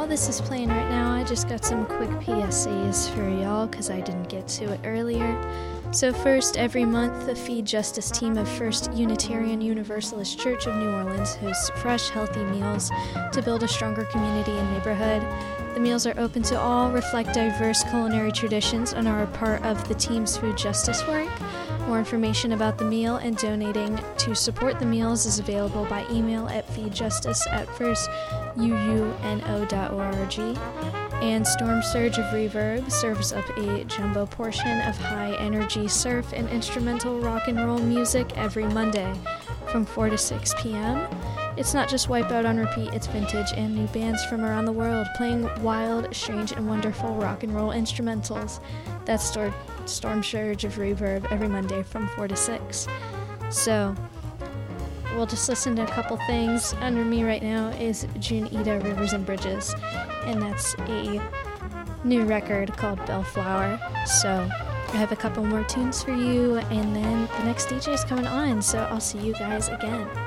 this is playing right now, I just got some quick PSAs for y'all because I didn't get to it earlier. So first, every month, the Feed Justice team of First Unitarian Universalist Church of New Orleans hosts fresh, healthy meals to build a stronger community and neighborhood. The meals are open to all, reflect diverse culinary traditions, and are a part of the team's food justice work. More information about the meal and donating to support the meals is available by email at feedjustice@firstuuno.org. And Storm Surge of Reverb serves up a jumbo portion of high-energy surf and instrumental rock and roll music every Monday from 4 to 6 p.m. It's not just Wipeout on repeat, it's vintage and new bands from around the world playing wild, strange, and wonderful rock and roll instrumentals. That's Storm Surge of Reverb every Monday from 4 to 6. So, we'll just listen to a couple things. Under me right now is June Ida, Rivers and Bridges, and that's a new record called Bellflower. So, I have a couple more tunes for you, and then the next DJ is coming on, so I'll see you guys again.